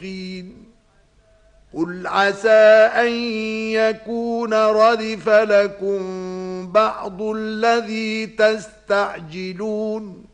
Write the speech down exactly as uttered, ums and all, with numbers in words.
قل عسى أن يكون ردف لكم بعض الذي تستعجلون